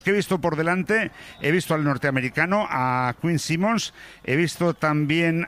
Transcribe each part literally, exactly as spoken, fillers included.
que he visto por delante, he visto al norteamericano, a Quinn Simmons, he visto también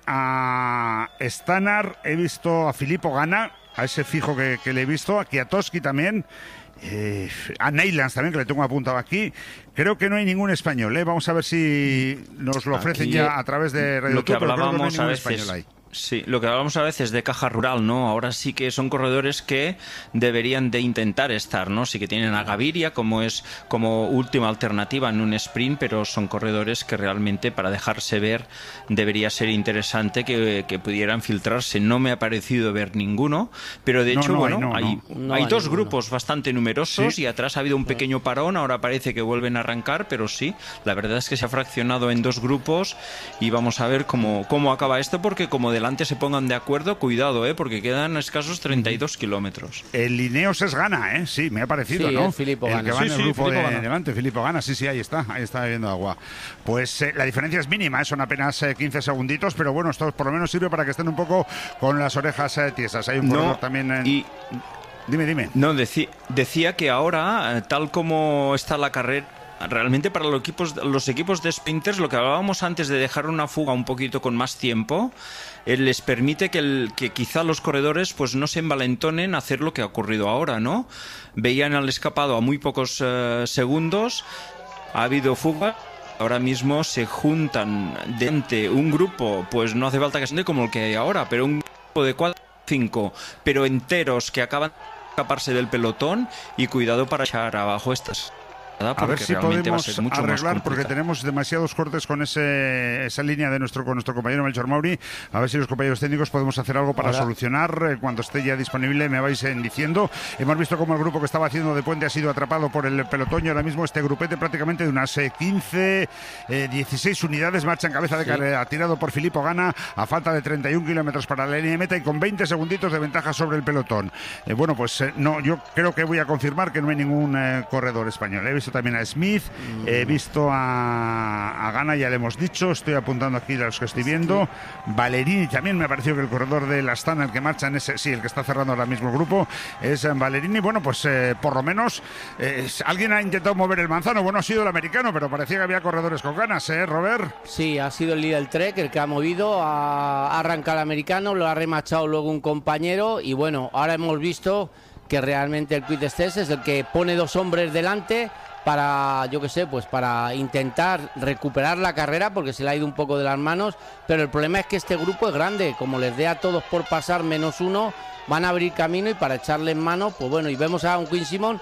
a Stannard, he visto a Filippo Ganna, a ese fijo que, que le he visto, a Kwiatkowski también, eh, a Neylands también, que le tengo apuntado aquí. Creo que no hay ningún español, ¿eh? Vamos a ver si nos lo ofrecen aquí, ya a través de Radio Lo que Tour, hablábamos pero creo que no hay a ningún veces... español ahí. Sí, lo que hablamos a veces de caja rural, ¿no? Ahora sí que son corredores que deberían de intentar estar, ¿no? Sí que tienen a Gaviria como es como última alternativa en un sprint, pero son corredores que realmente para dejarse ver debería ser interesante que, que pudieran filtrarse. No me ha parecido ver ninguno, pero de No, hecho, no, bueno, no, hay, no. hay No, dos ninguno. grupos bastante numerosos, Sí. y atrás ha habido un pequeño parón, ahora parece que vuelven a arrancar, pero sí, la verdad es que se ha fraccionado en dos grupos y vamos a ver cómo, cómo acaba esto, porque como delante se pongan de acuerdo, cuidado, ¿eh? Porque quedan escasos treinta y dos kilómetros. El Ineos es Gana, ¿eh? Sí, me ha parecido, Sí, ¿no? es Filippo el Ganna. que va Sí, en el sí, grupo Filippo de Ganna. delante, Filippo Ganna, sí, sí, ahí está, ahí está bebiendo agua. Pues eh, la diferencia es mínima, ¿eh? Son apenas eh, quince segunditos, pero bueno, esto por lo menos sirve para que estén un poco con las orejas eh, tiesas. Hay un No, corredor también en... y Dime, dime. no deci- decía que ahora, eh, tal como está la carrera, realmente para los equipos, los equipos de sprinters, lo que hablábamos antes de dejar una fuga un poquito con más tiempo, eh, les permite que, el, que quizá los corredores pues no se envalentonen a hacer lo que ha ocurrido ahora, ¿no? Veían al escapado a muy pocos eh, segundos, ha habido fuga. Ahora mismo se juntan de un grupo, pues no hace falta que sea como el que hay ahora, pero un grupo de cuatro o cinco, pero enteros, que acaban de escaparse del pelotón, y cuidado para echar abajo estas. A ver si podemos mucho arreglar, más porque tenemos demasiados cortes con ese, esa línea de nuestro con nuestro compañero Melchor Mauri. A ver si los compañeros técnicos podemos hacer algo para Ahora. solucionar. Eh, cuando esté ya disponible me vais eh, diciendo. Hemos visto cómo el grupo que estaba haciendo de puente ha sido atrapado por el pelotón, y ahora mismo este grupete prácticamente de unas eh, quince, eh, dieciséis unidades marcha en cabeza de Sí. carrera, tirado por Filippo Ganna a falta de treinta y un kilómetros para la línea de meta y con veinte segunditos de ventaja sobre el pelotón. Eh, bueno, pues eh, no, yo creo que voy a confirmar que no hay ningún eh, corredor español. He visto también a Smith, he visto a, a Ganna, ya le hemos dicho, estoy apuntando aquí a los que estoy viendo. Valerini también me ha parecido que el corredor de la Astana, el que marcha en ese, sí, el que está cerrando ahora mismo el grupo, es eh, Valerini. Bueno, pues eh, por lo menos eh, alguien ha intentado mover el manzano. Bueno, ha sido el americano, pero parecía que había corredores con ganas, ¿eh, Robert? Sí, ha sido el líder Trek el que ha movido, ha arrancado el americano, lo ha remachado luego un compañero, y bueno, ahora hemos visto que realmente el Quick Stess es el que pone dos hombres delante para, yo qué sé, pues para intentar recuperar la carrera, porque se le ha ido un poco de las manos, pero el problema es que este grupo es grande, como les dé a todos por pasar menos uno, van a abrir camino, y para echarle en mano, pues bueno, y vemos a un Quinn Simmons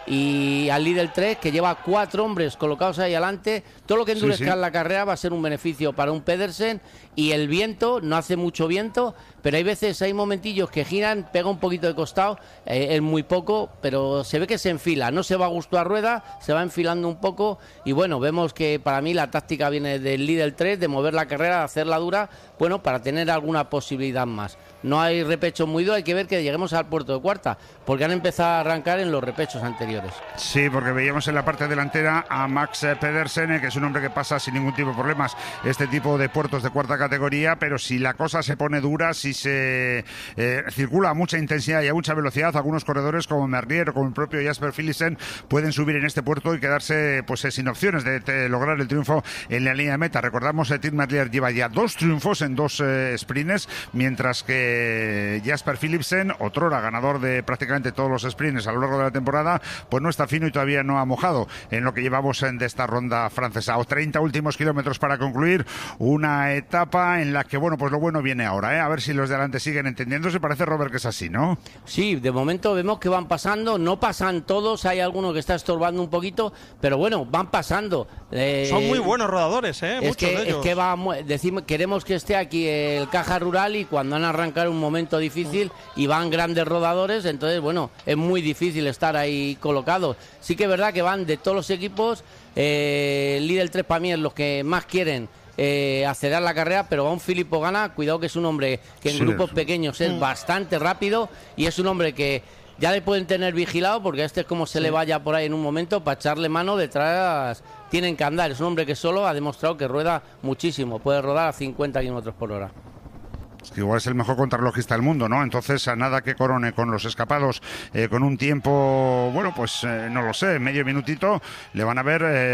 y al líder tres, que lleva cuatro hombres colocados ahí adelante. Todo lo que endurezca Sí, sí. la carrera va a ser un beneficio para un Pedersen, y el viento, no hace mucho viento, pero hay veces, hay momentillos que giran, pega un poquito de costado, eh, es muy poco, pero se ve que se enfila, no se va a gusto a rueda, se va enfilando un poco, y bueno, vemos que para mí la táctica viene del líder tres, de mover la carrera, de hacerla dura, bueno, para tener alguna posibilidad más. No hay repecho muy duro, hay que ver que lleguemos al puerto de cuarta, porque han empezado a arrancar en los repechos anteriores. Sí, porque veíamos en la parte delantera a Max eh, Pedersen, eh, que es un hombre que pasa sin ningún tipo de problemas este tipo de puertos de cuarta categoría, pero si la cosa se pone dura, si se eh, circula a mucha intensidad y a mucha velocidad, algunos corredores como Merlier o como el propio Jasper Philipsen pueden subir en este puerto y quedarse pues eh, sin opciones de, de lograr el triunfo en la línea de meta. Recordamos que eh, Tim Merlier lleva ya dos triunfos en dos eh, sprints, mientras que Jasper Philipsen, otrora ganador de prácticamente todos los sprints a lo largo de la temporada, pues no está fino y todavía no ha mojado en lo que llevamos en de esta ronda francesa. O treinta últimos kilómetros para concluir una etapa en la que, bueno, pues lo bueno viene ahora, ¿eh? A ver si los de adelante siguen entendiéndose. Parece, Robert, que es así, ¿no? Sí, de momento vemos que van pasando, no pasan todos, hay alguno que está estorbando un poquito, pero bueno, van pasando. Eh, Son muy buenos rodadores, ¿eh? Es Muchos que, de es ellos. que va, mu- decimos, queremos que esté aquí el Caja Rural, y cuando han arrancado un momento difícil y van grandes rodadores, entonces bueno, es muy difícil estar ahí colocados. Sí que es verdad que van de todos los equipos, eh, el líder tres para mí es los que más quieren eh, acelerar la carrera, pero va un Filippo Ganna, cuidado, que es un hombre que en Sí, grupos es- pequeños es bastante rápido, y es un hombre que ya le pueden tener vigilado, porque a este es como se le vaya por ahí en un momento, para echarle mano detrás tienen que andar. Es un hombre que solo ha demostrado que rueda muchísimo, puede rodar a cincuenta kilómetros por hora. Igual es el mejor contrarrelojista del mundo, ¿no? Entonces, a nada que corone con los escapados, eh, con un tiempo, bueno, pues eh, no lo sé, medio minutito, le van a ver... Eh,